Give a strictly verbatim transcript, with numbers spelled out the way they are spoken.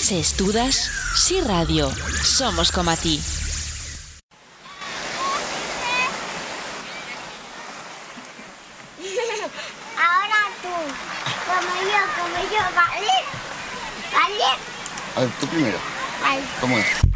Se estudas, si radio, somos como a ti. Ahora tú, como yo, como yo, ¿vale? ¿Vale? A ver, tú primero. Vale. ¿Cómo es?